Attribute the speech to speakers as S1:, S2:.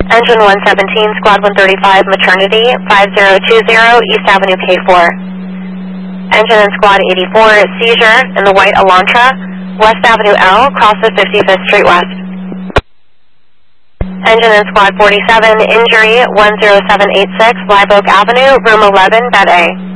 S1: Engine 117, Squad 135, Maternity, 5020 East Avenue K4. Engine in Squad 84, seizure in the white Elantra, West Avenue L, cross of 55th Street West. Engine in Squad 47, injury 10786, Live Oak Avenue, room 11, bed A.